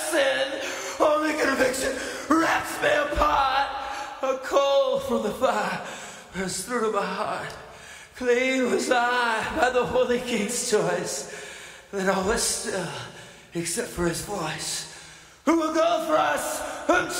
sin. Only conviction rips me apart. A coal from the fire burst through to my heart. Clean was I by the Holy King's choice. Then all was still, except for his voice. Who will go for us?